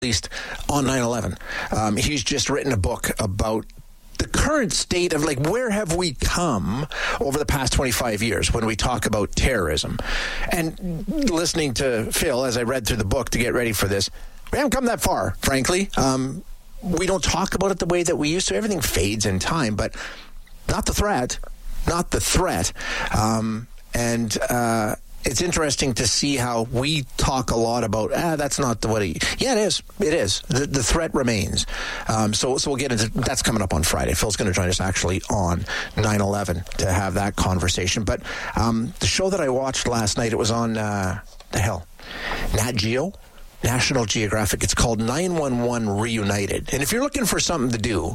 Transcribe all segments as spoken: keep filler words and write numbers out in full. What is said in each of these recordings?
Released on nine eleven. Um, he's just written a book about the current state of, like, where have we come over the past twenty-five years when we talk about terrorism. And listening to Phil as I read through the book to get ready for this, we haven't come that far, frankly. Um, we don't talk about it the way that we used to. Everything fades in time, but not the threat. Not the threat. Um, and... Uh, It's interesting to see how we talk a lot about, ah, that's not the what he... Yeah, it is. It is. The, the threat remains. Um, so so we'll get into... That's coming up on Friday. Phil's going to join us actually on nine eleven to have that conversation. But um, the show that I watched last night, it was on, uh, the hell, Nat Geo? National Geographic. It's called nine one one Reunited. And if you're looking for something to do...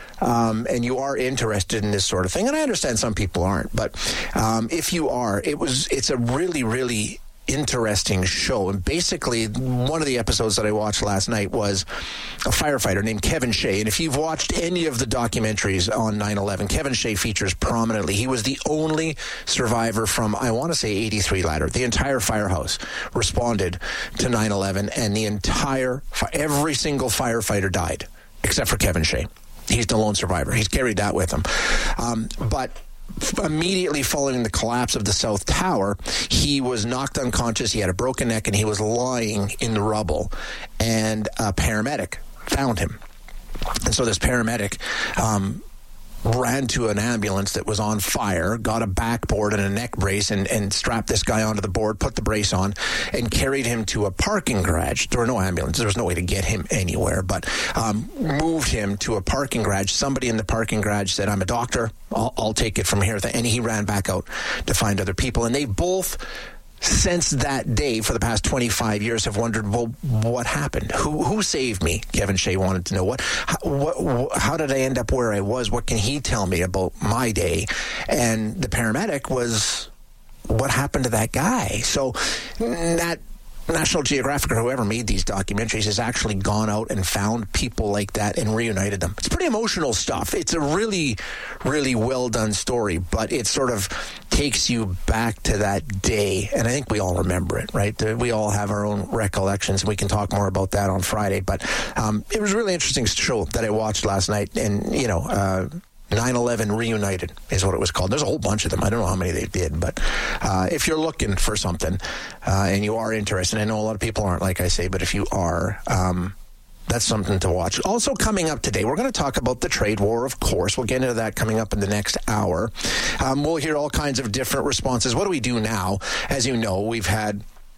Um, and you are interested in this sort of thing, and I understand some people aren't, but um, if you are, it was it's a really, really interesting show. And basically, one of the episodes that I watched last night was a firefighter named Kevin Shea. And if you've watched any of the documentaries on nine eleven, Kevin Shea features prominently. He was the only survivor from, I want to say, eighty-three ladder. The entire firehouse responded to nine eleven, and the entire, every single firefighter died, except for Kevin Shea. He's the lone survivor. He's carried that with him. Um, but immediately following the collapse of the South Tower, he was knocked unconscious. He had a broken neck, and he was lying in the rubble. And a paramedic found him. And so this paramedic um, ran to an ambulance that was on fire, got a backboard and a neck brace, and, and strapped this guy onto the board, put the brace on, and carried him to a parking garage. There were no ambulances. There was no way to get him anywhere, but um, moved him to a parking garage. Somebody in the parking garage said, I'm a doctor. I'll, I'll take it from here. And he ran back out to find other people. And they both... since that day, for the past twenty-five years, have wondered, well, what happened? Who who saved me? Kevin Shea wanted to know. What, how, what, how did I end up where I was? What can he tell me about my day? And the paramedic was, what happened to that guy? So that National Geographic or whoever made these documentaries has actually gone out and found people like that and reunited them. It's pretty emotional stuff. It's a really, really well done story, but it sort of takes you back to that day, and I think we all remember it, right? We all have our own recollections, and we can talk more about that on Friday, but um, it was a really interesting show that I watched last night, and, you know, uh, nine eleven Reunited is what it was called. There's a whole bunch of them. I don't know how many they did, but uh, if you're looking for something uh, and you are interested, I know a lot of people aren't, like I say, but if you are, um, that's something to watch. Also coming up today, we're going to talk about the trade war, of course. We'll get into that coming up in the next hour. Um, we'll hear all kinds of different responses. What do we do now? As you know, we've had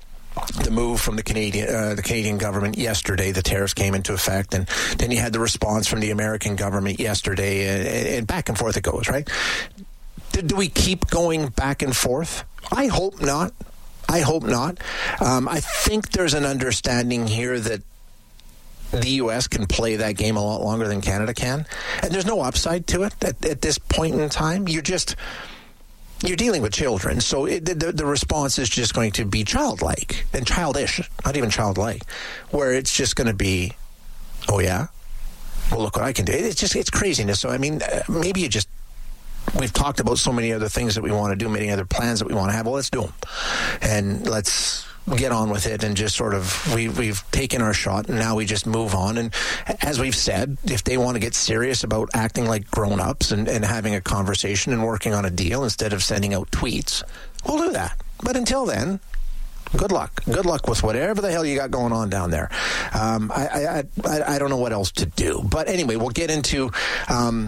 the move from the Canadian uh, the Canadian government yesterday. The tariffs came into effect, and then you had the response from the American government yesterday, and, and back and forth it goes, right? Do, do we keep going back and forth? I hope not. I hope not. Um, I think there's an understanding here that the U S can play that game a lot longer than Canada can, and there's no upside to it at, at this point in time. You're just... You're dealing with children, so it, the, the response is just going to be childlike and childish, not even childlike, where it's just going to be, oh yeah, well look what I can do. It's just, it's craziness. So I mean, uh, maybe you just, we've talked about so many other things that we want to do, many other plans that we want to have. Well, let's do them, and let's get on with it, and just sort of, we, we've taken our shot, and now we just move on. And as we've said, if they want to get serious about acting like grown-ups and, and having a conversation and working on a deal instead of sending out tweets, we'll do that. But until then, good luck. Good luck with whatever the hell you got going on down there. Um, I, I, I, I don't know what else to do. But anyway, we'll get into... Um,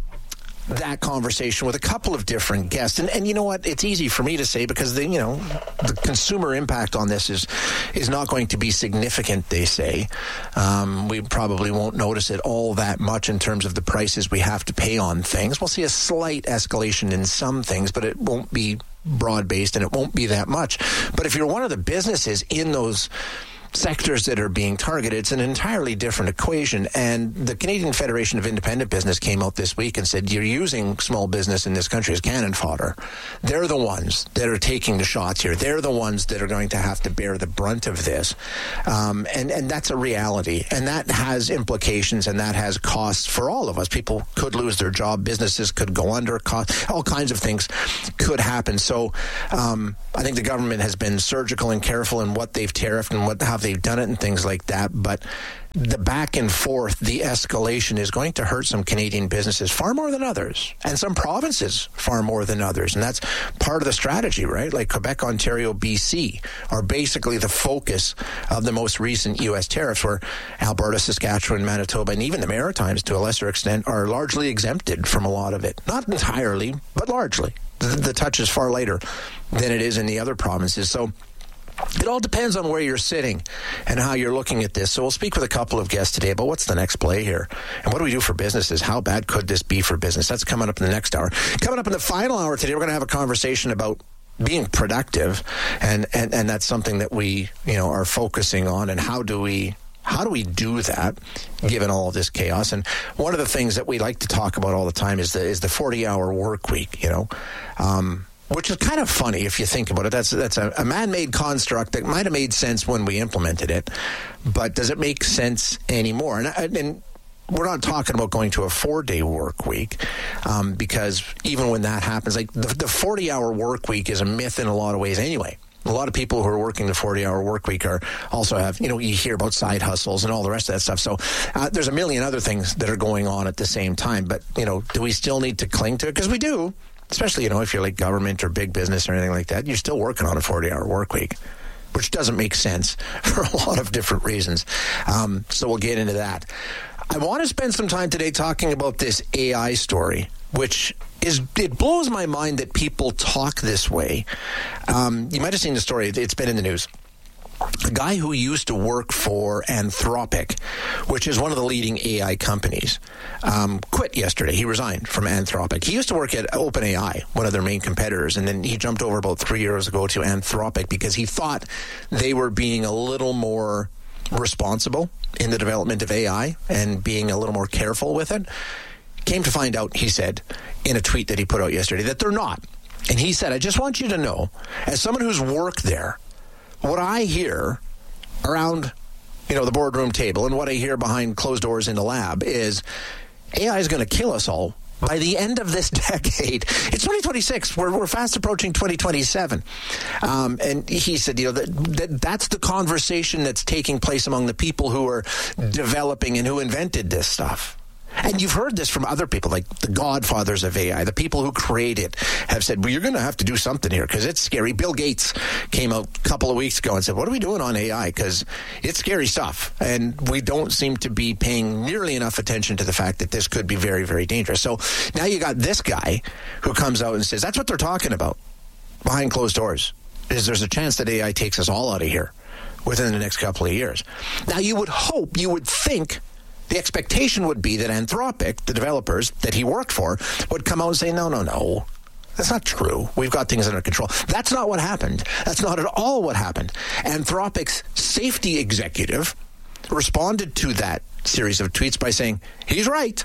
that conversation with a couple of different guests. And, and you know what? It's easy for me to say because, the, you know, the consumer impact on this is is not going to be significant, they say. Um, we probably won't notice it all that much in terms of the prices we have to pay on things. We'll see a slight escalation in some things, but it won't be broad-based and it won't be that much. But if you're one of the businesses in those sectors that are being targeted, it's an entirely different equation. And the Canadian Federation of Independent Business came out this week and said, you're using small business in this country as cannon fodder. They're the ones that are taking the shots here. They're the ones that are going to have to bear the brunt of this. Um, and, and that's a reality. And that has implications, and that has costs for all of us. People could lose their job. Businesses could go under. Cost, all kinds of things could happen. So um, I think the government has been surgical and careful in what they've tariffed and what how they've done it and things like that. But the back and forth, the escalation is going to hurt some Canadian businesses far more than others, and some provinces far more than others. And that's part of the strategy, right? Like Quebec, Ontario, B C are basically the focus of the most recent U S tariffs, where Alberta, Saskatchewan, Manitoba, and even the Maritimes, to a lesser extent, are largely exempted from a lot of it. Not entirely, but largely. The, the touch is far lighter than it is in the other provinces. So it all depends on where you're sitting and how you're looking at this. So we'll speak with a couple of guests today about what's the next play here and what do we do for businesses? How bad could this be for business? That's coming up in the next hour. Coming up in the final hour today, we're going to have a conversation about being productive, and, and, and that's something that we, you know, are focusing on, and how do we How do we do that, given all of this chaos? And one of the things that we like to talk about all the time is the is the forty-hour work week, you know, um, which is kind of funny if you think about it. That's that's a, a man-made construct that might have made sense when we implemented it, but does it make sense anymore? And, and we're not talking about going to a four-day work week, um, because even when that happens, like the, the forty-hour work week is a myth in a lot of ways anyway. A lot of people who are working the forty-hour work week are also have, you know, you hear about side hustles and all the rest of that stuff. So uh, there's a million other things that are going on at the same time. But, you know, do we still need to cling to it? Because we do, especially, you know, if you're like government or big business or anything like that, you're still working on a forty-hour work week, which doesn't make sense for a lot of different reasons. Um, so we'll get into that. I want to spend some time today talking about this A I story, which is, it blows my mind that people talk this way. Um, you might have seen the story. It's been in the news. A guy who used to work for Anthropic, which is one of the leading A I companies, um, quit yesterday. He resigned from Anthropic. He used to work at OpenAI, one of their main competitors, and then he jumped over about three years ago to Anthropic because he thought they were being a little more responsible in the development of A I and being a little more careful with it. Came to find out, he said, in a tweet that he put out yesterday, that they're not. And he said, I just want you to know, as someone who's worked there, what I hear around, you know, the boardroom table and what I hear behind closed doors in the lab is A I is going to kill us all by the end of this decade. It's twenty twenty-six. We're, we're fast approaching twenty twenty-seven. Um, and he said, you know, that, that that's the conversation that's taking place among the people who are developing and who invented this stuff. And you've heard this from other people, like the godfathers of A I, the people who create it have said, well, you're going to have to do something here because it's scary. Bill Gates came out a couple of weeks ago and said, what are we doing on A I? Because it's scary stuff. And we don't seem to be paying nearly enough attention to the fact that this could be very, very dangerous. So now you got this guy who comes out and says, that's what they're talking about behind closed doors, is there's a chance that A I takes us all out of here within the next couple of years. Now, you would hope, you would think, the expectation would be that Anthropic, the developers that he worked for, would come out and say, no, no, no, that's not true. We've got things under control. That's not what happened. That's not at all what happened. Anthropic's safety executive responded to that series of tweets by saying, he's right.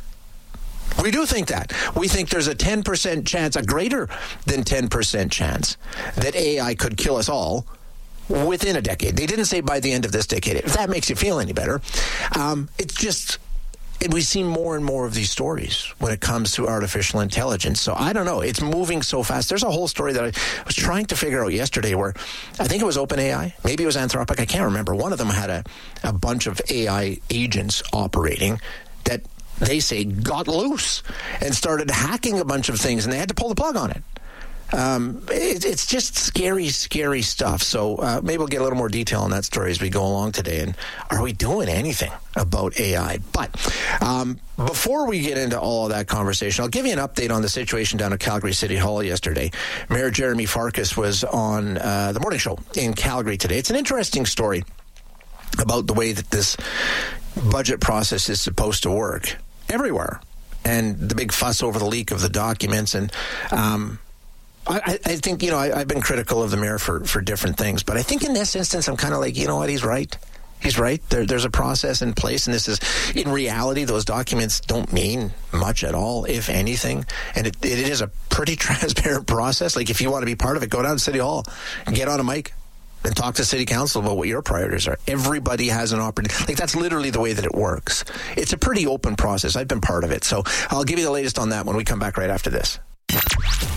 We do think that. We think there's a ten percent chance, a greater than ten percent chance, that A I could kill us all within a decade. They didn't say by the end of this decade. If that makes you feel any better. Um, it's just, it, we see more and more of these stories when it comes to artificial intelligence. So I don't know. It's moving so fast. There's a whole story that I was trying to figure out yesterday where I think it was OpenAI. Maybe it was Anthropic. I can't remember. One of them had a, a bunch of A I agents operating that they say got loose and started hacking a bunch of things, and they had to pull the plug on it. Um, it, it's just scary, scary stuff. So uh, maybe we'll get a little more detail on that story as we go along today. And are we doing anything about A I? But um, before we get into all of that conversation, I'll give you an update on the situation down at Calgary City Hall yesterday. Mayor Jeremy Farkas was on uh, the morning show in Calgary today. It's an interesting story about the way that this budget process is supposed to work everywhere, and the big fuss over the leak of the documents. And um I, I think, you know, I, I've been critical of the mayor for, for different things, but I think in this instance, I'm kind of like, you know what, he's right. He's right. There, there's a process in place, and this is, in reality, those documents don't mean much at all, if anything, and it, it is a pretty transparent process. Like, if you want to be part of it, go down to City Hall and get on a mic and talk to City Council about what your priorities are. Everybody has an opportunity. Like, that's literally the way that it works. It's a pretty open process. I've been part of it, so I'll give you the latest on that when we come back right after this.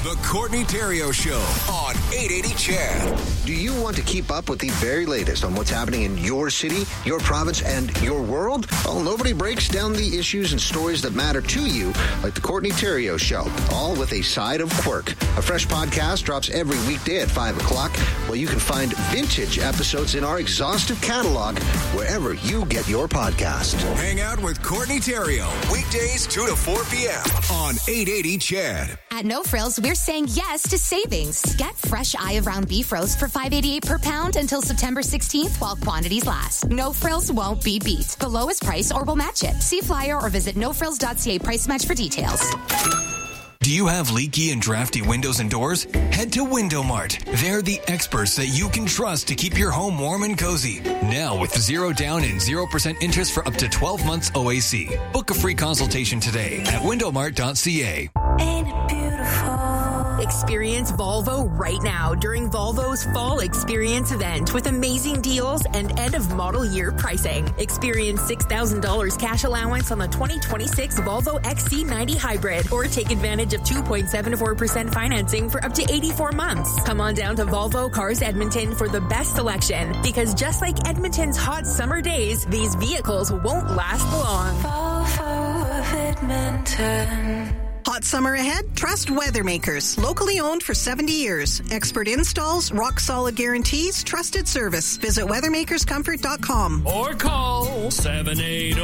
The Courtney Theriault Show on eight eighty C H E D. Do you want to keep up with the very latest on what's happening in your city, your province, and your world? Well, nobody breaks down the issues and stories that matter to you like The Courtney Theriault Show, all with a side of quirk. A fresh podcast drops every weekday at five o'clock, where you can find vintage episodes in our exhaustive catalog wherever you get your podcast. Hang out with Courtney Theriault, weekdays two to four p.m. on eight eighty C H E D. At No Frills, we're saying yes to savings. Get fresh eye of round beef roast for five eighty-eight per pound until September sixteenth while quantities last. No Frills won't be beat. The lowest price or we'll match it. See flyer or visit no frills dot c a price match for details. Do you have leaky and drafty windows and doors? Head to Window Mart. They're the experts that you can trust to keep your home warm and cozy. Now with zero down and zero percent interest for up to twelve months O A C. Book a free consultation today at window mart dot c a. Ain't it beautiful? Experience Volvo right now during Volvo's Fall Experience event with amazing deals and end of model year pricing. Experience six thousand dollars cash allowance on the twenty twenty-six Volvo X C ninety Hybrid, or take advantage of two point seven four percent financing for up to eighty-four months. Come on down to Volvo Cars Edmonton for the best selection, because just like Edmonton's hot summer days, these vehicles won't last long. Volvo of Edmonton. Hot summer ahead? Trust Weathermakers. Locally owned for seventy years. Expert installs, rock-solid guarantees, trusted service. Visit weathermakers comfort dot com. Or call seven eight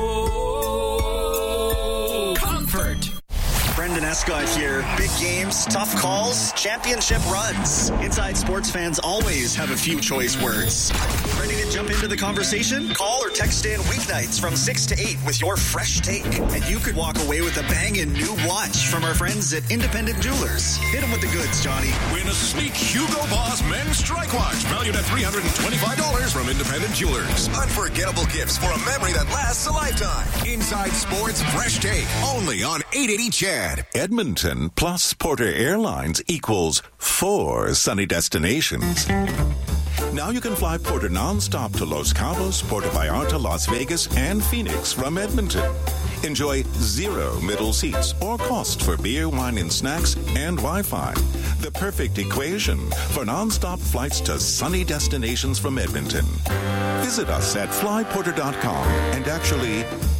zero comfort. Brendan Escott here. Big games, tough calls, championship runs. Inside Sports fans always have a few choice words. Ready to jump into the conversation? Call or text in weeknights from six to eight with your fresh take. And you could walk away with a banging new watch from our friends at Independent Jewelers. Hit them with the goods, Johnny. Win a sleek Hugo Boss men's strike watch valued at three hundred twenty-five dollars from Independent Jewelers. Unforgettable gifts for a memory that lasts a lifetime. Inside Sports Fresh Take, only on eight eighty C H E D. Edmonton plus Porter Airlines equals four sunny destinations. Now you can fly Porter nonstop to Los Cabos, Puerto Vallarta, Las Vegas, and Phoenix from Edmonton. Enjoy zero middle seats or cost for beer, wine, and snacks and Wi-Fi. The perfect equation for nonstop flights to sunny destinations from Edmonton. Visit us at fly porter dot com and actually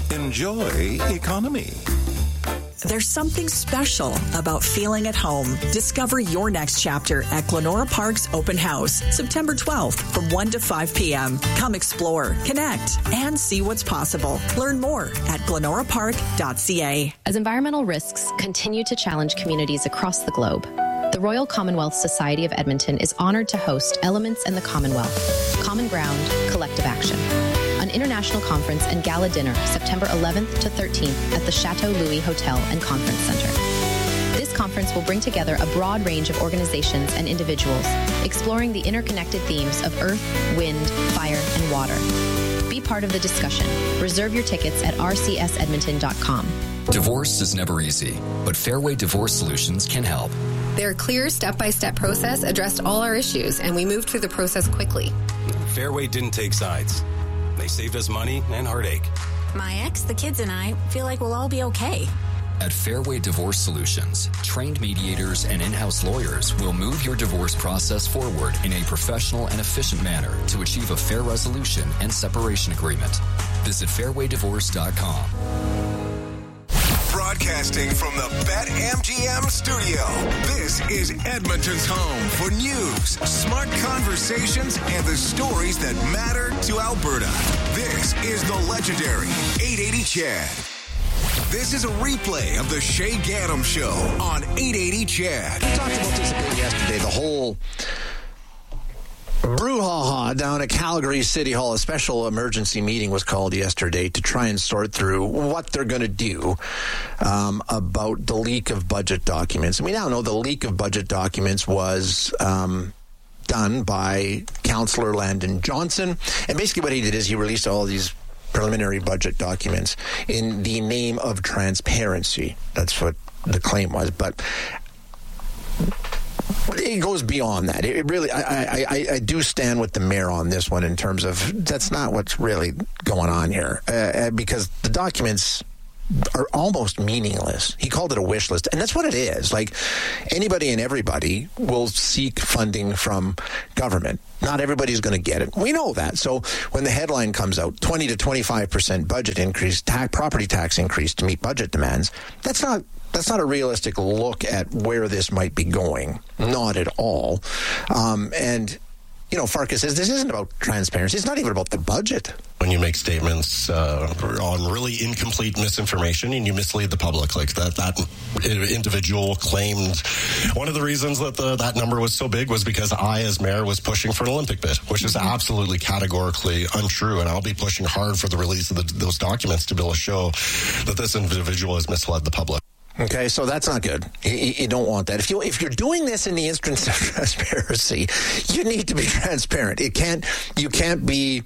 enjoy economy. There's something special about feeling at home. Discover your next chapter at Glenora Park's Open House, September twelfth from one to five p.m. Come explore, connect, and see what's possible. Learn more at glenora park dot c a. As environmental risks continue to challenge communities across the globe, the Royal Commonwealth Society of Edmonton is honored to host Elements in the Commonwealth, Common Ground, Collective Action, an international conference and gala dinner September eleventh to thirteenth at the Chateau Louis Hotel and Conference Center. This conference will bring together a broad range of organizations and individuals, exploring the interconnected themes of earth, wind, fire, and water. Be part of the discussion. Reserve your tickets at r c s edmonton dot com. Divorce is never easy, but Fairway Divorce Solutions can help. Their clear step-by-step process addressed all our issues, and we moved through the process quickly. Fairway didn't take sides. They saved us money and heartache. My ex, the kids, and I feel like we'll all be okay. At Fairway Divorce Solutions, trained mediators and in-house lawyers will move your divorce process forward in a professional and efficient manner to achieve a fair resolution and separation agreement. Visit fairway divorce dot com. Broadcasting from the BetMGM studio, this is Edmonton's home for news, smart conversations, and the stories that matter to Alberta. This is the legendary eight eighty C H E D. This is a replay of the Shay Gaddam Show on eight eighty C H E D. We talked about this a bit yesterday, the whole brouhaha down at Calgary City Hall. A special emergency meeting was called yesterday to try and sort through what they're going to do um, about the leak of budget documents. And we now know the leak of budget documents was um, done by Councillor Landon Johnson. And basically what he did is he released all these preliminary budget documents in the name of transparency. That's what the claim was. But it goes beyond that. It really, I, I, I do stand with the mayor on this one in terms of that's not what's really going on here, uh, because the documents are almost meaningless. He called it a wish list, and that's what it is. Like, anybody and everybody will seek funding from government. Not everybody's going to get it. We know that. So when the headline comes out, twenty to twenty-five percent budget increase, ta- property tax increase to meet budget demands, that's not that's not a realistic look at where this might be going. Not at all. Um, and You know, Farkas says this isn't about transparency. It's not even about the budget. When you make statements uh, on really incomplete misinformation and you mislead the public, like that, that individual claimed one of the reasons that the, that number was so big was because I, as mayor, was pushing for an Olympic bid, which is absolutely categorically untrue. And I'll be pushing hard for the release of the, those documents to be able to show that this individual has misled the public. Okay, so that's not good. You, you don't want that. If you if you're doing this in the interest of transparency, you need to be transparent. It can't you can't be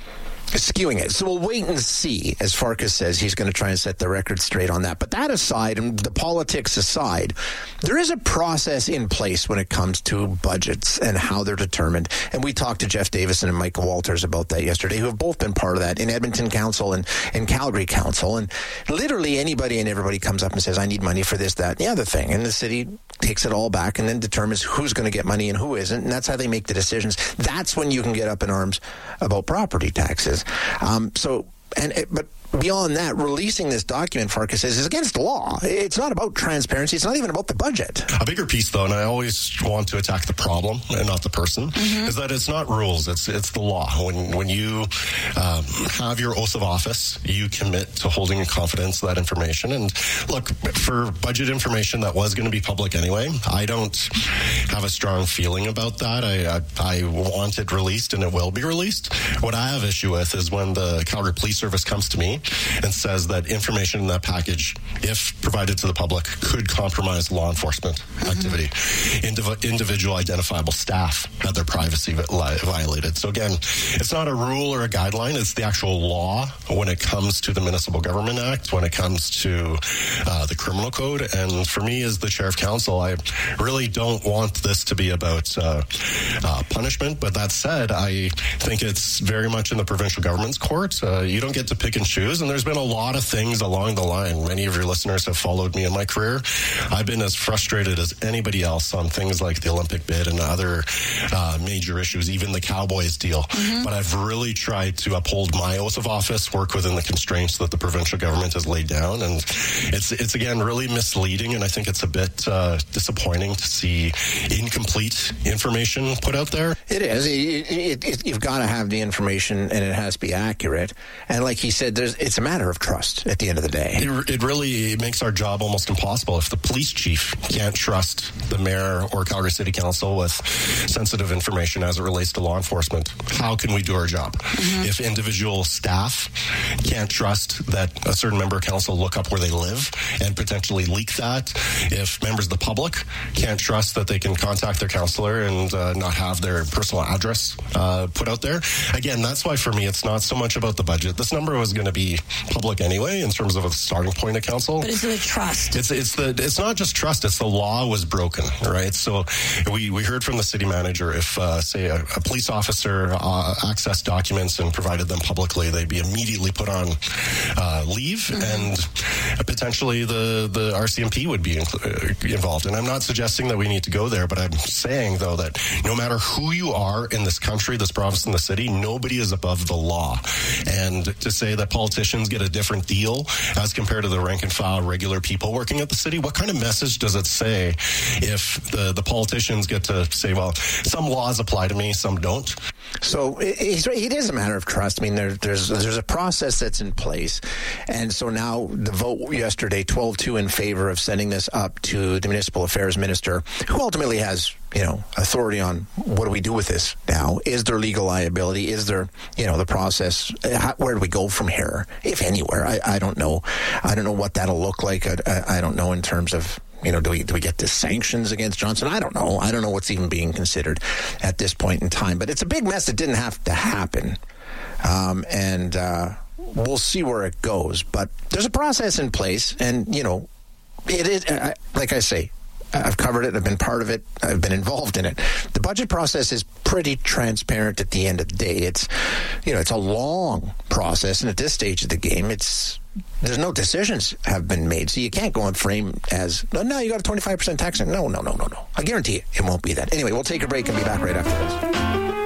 skewing it. So we'll wait and see. As Farkas says, he's going to try and set the record straight on that. But that aside, and the politics aside, there is a process in place when it comes to budgets and how they're determined. And we talked to Jeff Davison and Michael Walters about that yesterday, who have both been part of that in Edmonton Council and in Calgary Council. And literally anybody and everybody comes up and says, I need money for this, that, and the other thing. And the city takes it all back and then determines who's going to get money and who isn't. And that's how they make the decisions. That's when you can get up in arms about property taxes. Um, so, and but beyond that, releasing this document, Farkas says, is against the law. It's not about transparency. It's not even about the budget. A bigger piece, though, and I always want to attack the problem and not the person, mm-hmm. is that it's not rules. It's it's the law. When when you um, have your oath of office, you commit to holding in confidence that information. And look, for budget information that was going to be public anyway, I don't have a strong feeling about that. I, I, I want it released, and it will be released. What I have issue with is when the Calgary Police Service comes to me and says that information in that package, if provided to the public, could compromise law enforcement mm-hmm. activity. Indiv- individual identifiable staff had their privacy vi- violated. So again, it's not a rule or a guideline. It's the actual law when it comes to the Municipal Government Act, when it comes to uh, the criminal code. And for me, as the chair of council, I really don't want this to be about uh, uh, punishment. But that said, I think it's very much in the provincial government's court. Uh, you don't get to pick and choose. And there's been a lot of things along the line. Many of your listeners have followed me in my career. I've been as frustrated as anybody else on things like the Olympic bid and other uh, major issues, even the Cowboys deal. Mm-hmm. But I've really tried to uphold my oath of office, work within the constraints that the provincial government has laid down. And it's, it's again, really misleading. And I think it's a bit uh, disappointing to see incomplete information put out there. It is. It, it, it, you've got to have the information, and it has to be accurate. And like he said, there's it's a matter of trust at the end of the day. It, it really makes our job almost impossible. If the police chief can't trust the mayor or Calgary City Council with sensitive information as it relates to law enforcement, how can we do our job? Mm-hmm. If individual staff can't trust that a certain member of council look up where they live and potentially leak that, if members of the public can't trust that they can contact their councillor and uh, not have their personal address uh, put out there, again, that's why for me it's not so much about the budget. This number was going to be public anyway in terms of a starting point of council. But is it trust? It's it's the it's not just trust. It's the law was broken, right? So we, we heard from the city manager if uh, say a, a police officer uh, accessed documents and provided them publicly, they'd be immediately put on uh, leave, mm-hmm. and potentially the the R C M P would be in, uh, involved. And I'm not suggesting that we need to go there, but I'm saying though that no matter who you are in this country, this province, and the city, nobody is above the law. And to say that politicians get a different deal as compared to the rank and file regular people working at the city, what kind of message does it say if the, the politicians get to say, well, some laws apply to me, some don't? So it, it is a matter of trust. I mean, there, there's there's a process that's in place. And so now the vote yesterday, twelve two in favor of sending this up to the Municipal Affairs Minister, who ultimately has, you know, authority on what do we do with this now? Is there legal liability? Is there, you know, the process? How, where do we go from here, if anywhere? I, I don't know. I don't know what that'll look like. I, I, I don't know in terms of, you know, do we do we get to sanctions against Johnson? I don't know. I don't know what's even being considered at this point in time. But it's a big mess that didn't have to happen. Um, and uh, we'll see where it goes. But there's a process in place. And, you know, it is, I, like I say, I've covered it. I've been part of it. I've been involved in it. The budget process is pretty transparent at the end of the day. It's, you know, it's a long process, and at this stage of the game, it's there's no decisions have been made, so you can't go and frame as no, no, you got a twenty-five percent tax. No, no, no, no, no. I guarantee you, it won't be that. Anyway, we'll take a break and be back right after this.